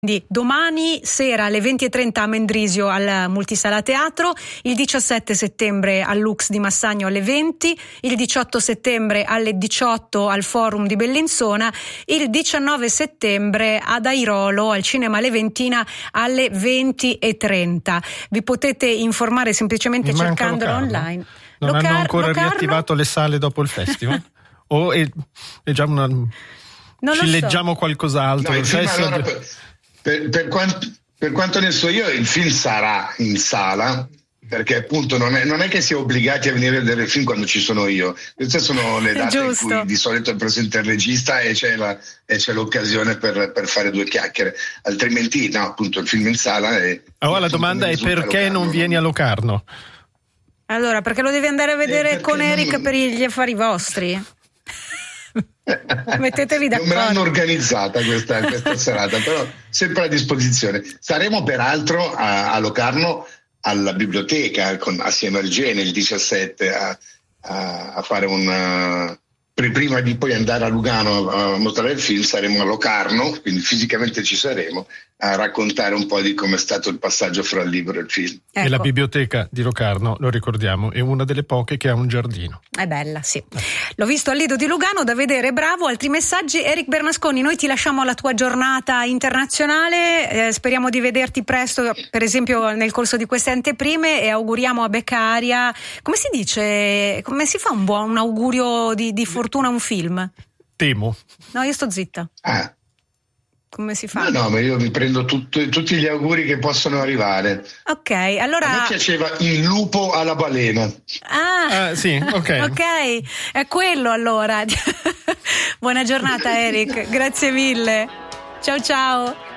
Quindi domani sera alle 20:30 a Mendrisio al Multisala Teatro, il 17 settembre al Lux di Massagno alle 20, il 18 settembre alle 18 al Forum di Bellinzona, il 19 settembre ad Airolo al Cinema Leventina alle 20:30. Vi potete informare semplicemente cercandolo online. Non hanno ancora riattivato le sale dopo il festival? O è già una... Ci leggiamo qualcos'altro? No, per quanto ne so io, il film sarà in sala, perché appunto non è che si è obbligati a venire a vedere il film quando ci sono io. Queste sono le date in cui di solito è presente il regista e c'è l'occasione per fare due chiacchiere, altrimenti no, appunto il film in sala è... Allora la domanda è: perché non vieni a Locarno? Allora, perché lo devi andare a vedere con Eric per gli affari vostri. Mettetevi d'accordo. Non me l'hanno organizzata questa serata, però sempre a disposizione. Saremo peraltro a Locarno alla biblioteca assieme al Gene il 17 a fare prima di poi andare a Lugano a mostrare il film. Saremo a Locarno, quindi fisicamente ci saremo a raccontare un po' di come è stato il passaggio fra il libro e il film. Ecco. E la biblioteca di Locarno, lo ricordiamo, è una delle poche che ha un giardino. È bella, sì. L'ho visto al Lido di Lugano, da vedere, bravo. Altri messaggi? Eric Bernasconi, noi ti lasciamo alla tua giornata internazionale, speriamo di vederti presto, per esempio nel corso di queste anteprime, e auguriamo a Beccaria, come si dice, come si fa un augurio di fortuna a un film? Temo. No, io sto zitta. Come si fa? No, ma io mi prendo tutti gli auguri che possono arrivare. Ok, allora... A me piaceva il lupo alla balena. Sì, ok. Ok, è quello allora. Buona giornata Eric, grazie mille. Ciao ciao.